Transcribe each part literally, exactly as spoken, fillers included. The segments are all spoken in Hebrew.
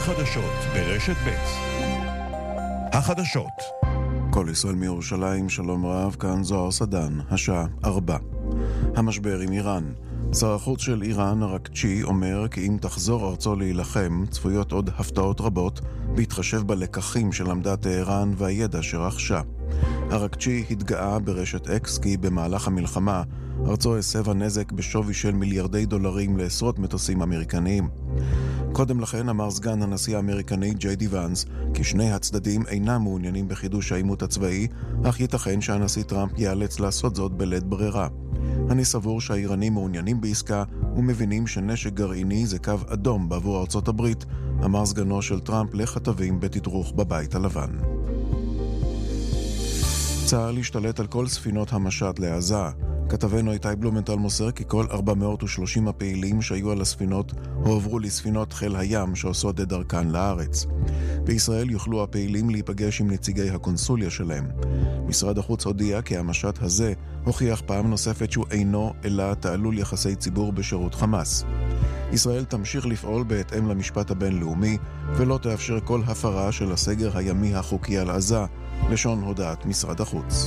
חדשות ברשת ב'. החדשות. כל ישראל מירושלים, שלום רב, כאן זוהר סדן, השעה ארבע. המשבר עם איראן. שר החוץ של איראן, ארקצ'י, אומר כי אם תחזור ארצו להילחם, צפויות עוד הפתעות רבות, בהתחשב בלקחים שלמדה טהרן והידע שרכשה. ארקצ'י התגאה ברשת אקס כי במהלך המלחמה, ארצו הסבה נזק בשווי של מיליארדי דולרים לעשרות מטוסים אמריקניים. קודם לכן אמר סגן הנשיא האמריקני ג'יי די ואנס כי שני הצדדים אינם מעוניינים בחידוש העימות הצבאי, אך ייתכן שהנשיא טראמפ ייאלץ לעשות זאת בלית ברירה. אני סבור שהאיראנים מעוניינים בעסקה ומבינים שנשק גרעיני זה קו אדום בעבור ארצות הברית, אמר סגנו של טראמפ לכתבים בתדרוך בבית הלבן. צה"ל השתלט על כל ספינות המשט לעזה. כתבנו איתי בלומנטל מוסר כי כל ארבע מאות ושלושים הפעילים שהיו על הספינות הועברו לספינות חיל הים שעושות את דרכן לארץ. בישראל יוכלו הפעילים להיפגש עם נציגי הקונסוליה שלהם. משרד החוץ הודיע כי המשט הזה הוכיח פעם נוספת שהוא אינו אלא תעלול יחסי ציבור בשירות חמאס. ישראל תמשיך לפעול בהתאם למשפט הבינלאומי ולא תאפשר כל הפרה של הסגר הימי החוקי על עזה, לשון הודעת משרד החוץ.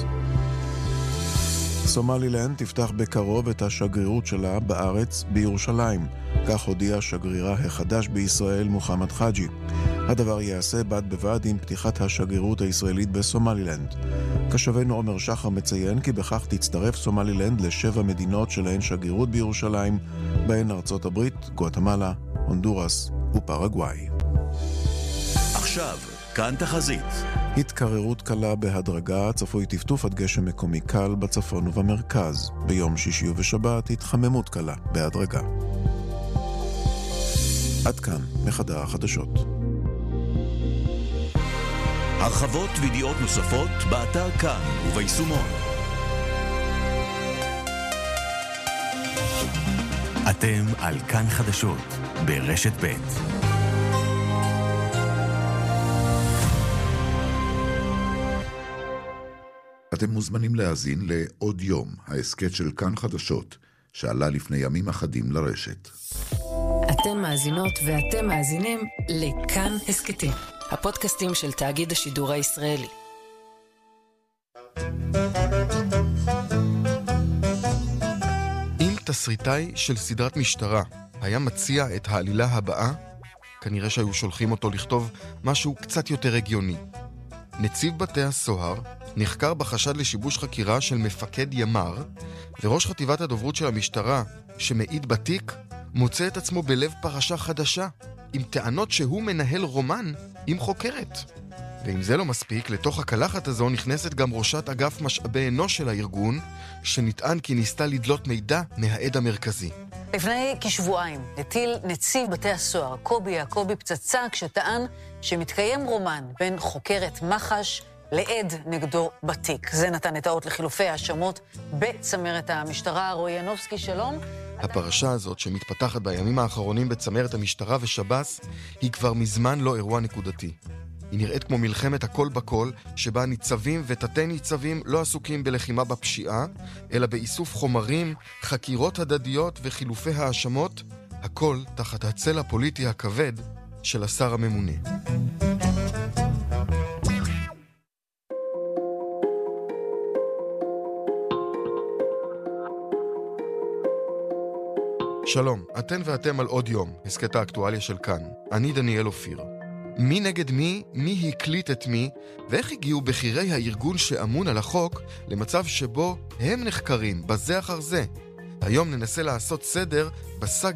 סומלילנד תפתח בקרוב את השגרירות שלה בארץ בירושלים, כך הודיע שגרירה החדש בישראל מוחמד חאג'י. הדבר יעשה בד בבד עם פתיחת השגרירות הישראלית בסומלילנד. כשבנו עומר שחר מציין כי בכך תצטרף סומלילנד לשבע מדינות שלהן שגרירות בירושלים, בהן ארצות הברית, גואטמלה, הונדורס ופרגוואי. עכשיו, כאן תחזית. התקררות קלה בהדרגה, צפוי טפטוף עד גשם מקומי קל בצפון ובמרכז. ביום שישי ובשבת התחממות קלה בהדרגה. עד כאן מחדר החדשות. הרחבות וידיעות נוספות באתר כאן וביישומון. אתם על כאן חדשות ברשת ב'. אתם מוזמנים להאזין לעוד יום, ההסקט של כאן חדשות, שעלה לפני ימים אחדים לרשת. אתם מאזינות ואתם מאזינים לכאן הסקטים, הפודקאסטים של תאגיד השידור הישראלי. אם תסריטאי של סדרת משטרה היה מציע את העלילה הבאה, כנראה שהיו שולחים אותו לכתוב משהו קצת יותר הגיוני. נציב בתי הסוהר נחקר בחשד לשיבוש חקירה של מפקד ימ"ר, וראש חטיבת הדוברות של המשטרה, שמעיד בתיק, מוצא את עצמו בלב פרשה חדשה, עם טענות שהוא מנהל רומן עם חוקרת. ואם זה לא מספיק, לתוך הקלחת הזו נכנסת גם ראשת אגף משאבי אנוש של הארגון, שנטען כי ניסתה לדלות מידע מהעד המרכזי. לפני כשבועיים הטיל נציב בתי הסוהר, קובי יעקובי, פצצה כשטען שמתקיים רומן בין חוקרת מח"ש לעד נגדו בתיק. זה נתן את האות לחילופי האשמות בצמרת המשטרה. רועי ינובסקי, שלום. הפרשה הזאת שמתפתחת בימים האחרונים בצמרת המשטרה ושב"ס היא כבר מזמן לא אירוע נקודתי. היא נראית כמו מלחמת הכל בכל, שבה ניצבים ותתי ניצבים לא עסוקים בלחימה בפשיעה, אלא באיסוף חומרים, חקירות הדדיות וחילופי האשמות, הכל תחת הצל הפוליטי הכבד של השר הממונה. שלום, אתן ואתם על עוד יום, הסקט האקטואליה של כאן. אני דניאל אופיר. מי נגד מי, מי הקליט את מי, ואיך הגיעו בחירי הארגון שאמון על החוק למצב שבו הם נחקרים בזה אחר זה. היום ננסה לעשות סדר בסגה